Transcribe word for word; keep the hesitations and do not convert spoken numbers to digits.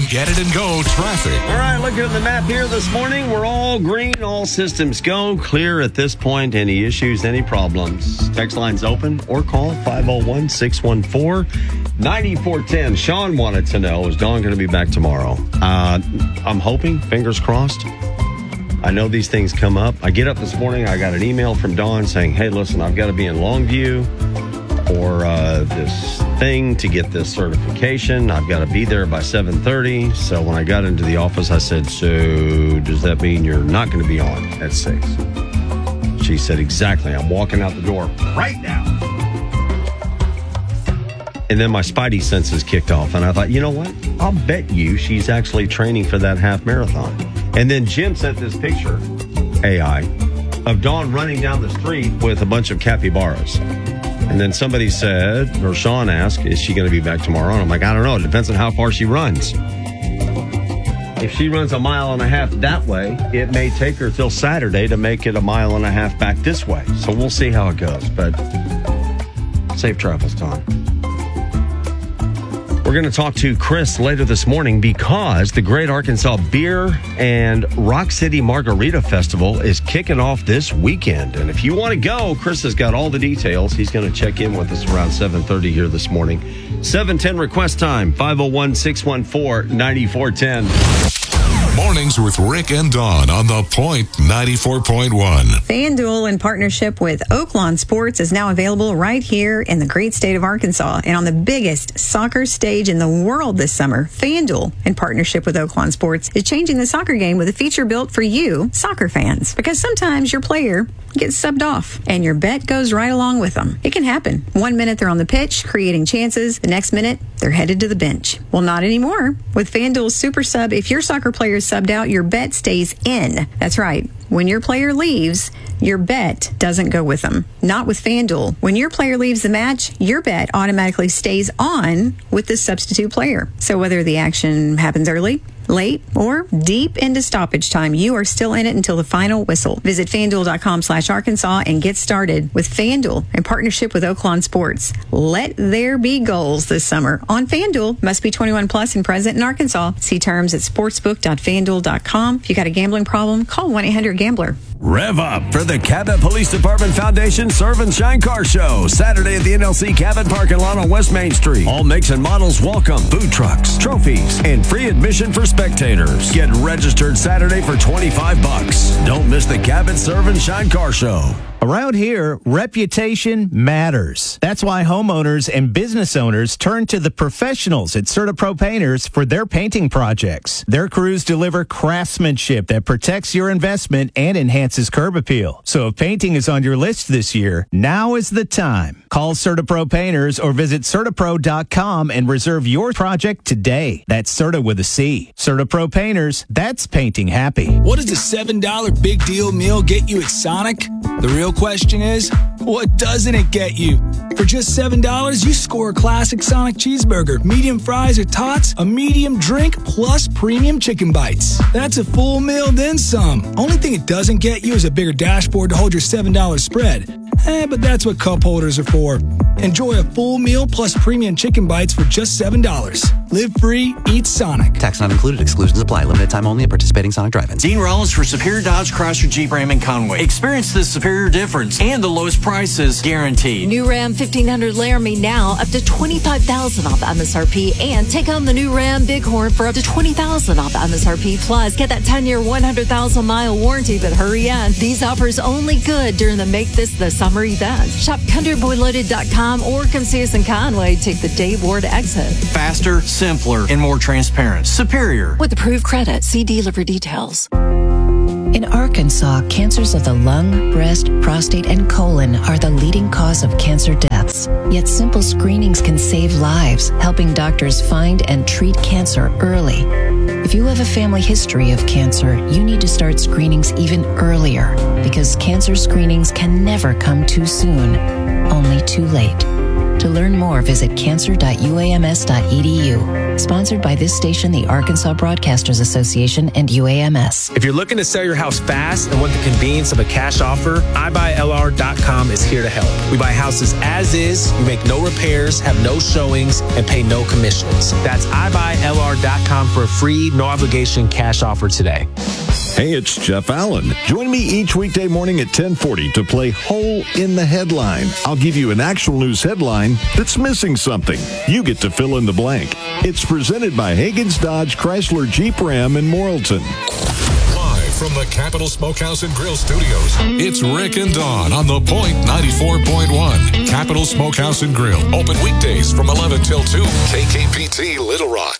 Get It and Go traffic. All right, looking at the map here this morning. We're all green, all systems go. Clear at this point. Any issues, any problems? Text line's open or call five oh one, six one four, nine four one oh. Sean wanted to know, is Dawn going to be back tomorrow? Uh, I'm hoping, fingers crossed. I know these things come up. I get up this morning, I got an email from Dawn saying, hey, listen, I've got to be in Longview for uh, this thing to get this certification. I've got to be there by seven thirty. So when I got into the office, I said, so does that mean you're not going to be on at six? She said, exactly. I'm walking out the door right now. And then my spidey senses kicked off. And I thought, you know what? I'll bet you she's actually training for that half marathon. And then Jim sent this picture, A I, of Dawn running down the street with a bunch of capybaras. And then somebody said, or Sean asked, is she going to be back tomorrow? And I'm like, I don't know. It depends on how far she runs. If she runs a mile and a half that way, it may take her till Saturday to make it a mile and a half back this way. So we'll see how it goes. But safe travels, Dawn. We're going to talk to Chris later this morning because the Great Arkansas Beer and Rock City Margarita Festival is kicking off this weekend. And if you want to go, Chris has got all the details. He's going to check in with us around seven thirty here this morning. seven ten request time, five oh one, six one four, nine four one oh. Mornings with Rick and Dawn on The Point ninety-four point one. FanDuel, in partnership with Oaklawn Sports, is now available right here in the great state of Arkansas and on the biggest soccer stage in the world this summer. FanDuel, in partnership with Oaklawn Sports, is changing the soccer game with a feature built for you, soccer fans. Because sometimes your player gets subbed off and your bet goes right along with them. It can happen. One minute they're on the pitch, creating chances. The next minute, they're headed to the bench. Well, not anymore. With FanDuel's Super Sub, if your soccer player is subbed out, your bet stays in. That's right. When your player leaves, your bet doesn't go with them. Not with FanDuel. When your player leaves the match, your bet automatically stays on with the substitute player. So whether the action happens early, late, or deep into stoppage time, you are still in it until the final whistle. Visit FanDuel.com slash Arkansas and get started with FanDuel in partnership with Oaklawn Sports. Let there be goals this summer on FanDuel. Must be twenty-one plus and present in Arkansas. See terms at sportsbook dot fan duel dot com. If you got a gambling problem, call one eight hundred gambler. Rev up for the Cabot Police Department Foundation Serve and Shine Car Show. Saturday at the N L C Cabot parking lot on West Main Street. All makes and models welcome. Food trucks, trophies, and free admission for spectators. Get registered Saturday for twenty-five bucks. Don't miss the Cabot Serve and Shine Car Show. Around here, reputation matters. That's why homeowners and business owners turn to the professionals at CertaPro Painters for their painting projects. Their crews deliver craftsmanship that protects your investment and enhances curb appeal. So if painting is on your list this year, now is the time. Call CertaPro Painters or visit Certapro dot com and reserve your project today. That's Certa with a C. CertaPro Painters, that's painting happy. What does a seven dollar big deal meal get you at Sonic? The real question is, what doesn't it get you? For just seven dollars, you score a classic Sonic cheeseburger, medium fries or tots, a medium drink, plus premium chicken bites. That's a full meal, then some. Only thing it doesn't get you is a bigger dashboard to hold your seven dollar spread. Eh, but that's what cup holders are for. Enjoy a full meal plus premium chicken bites for just seven dollars. Live free, eat Sonic. Tax not included. Exclusions apply. Limited time only at participating Sonic drive-ins. Dean Rollins for Superior Dodge, Chrysler, Jeep, Ram, and Conway. Experience the superior difference and the lowest prices guaranteed. New Ram fifteen hundred Laramie now up to twenty-five thousand dollars off M S R P, and take on the new Ram Bighorn for up to twenty thousand dollars off M S R P. Plus, get that ten-year, one hundred thousand mile warranty, but hurry in. These offers only good during the Make This the Summer event. Shop country boy loaded dot com or come see us in Conway. Take the Dave Ward exit. Faster, simpler, and more transparent. Superior. With approved credit. See dealer for details. In Arkansas, cancers of the lung, breast, prostate, and colon are the leading cause of cancer deaths. Yet simple screenings can save lives, helping doctors find and treat cancer early. If you have a family history of cancer, you need to start screenings even earlier, because cancer screenings can never come too soon, only too late. To learn more, visit cancer dot u a m s dot e d u. Sponsored by this station, the Arkansas Broadcasters Association, and U A M S. If you're looking to sell your house fast and want the convenience of a cash offer, i buy L R dot com is here to help. We buy houses as is, we make no repairs, have no showings, and pay no commissions. That's i buy L R dot com for a free, no obligation cash offer today. Hey, it's Jeff Allen. Join me each weekday morning at ten forty to play Hole in the Headline. I'll give you an actual news headline that's missing something. You get to fill in the blank. It's presented by Hagen's Dodge Chrysler Jeep Ram in Morrilton. Live from the Capital Smokehouse and Grill Studios, it's Rick and Dawn on The Point ninety-four point one. Capital Smokehouse and Grill. Open weekdays from eleven till two. K K P T Little Rock.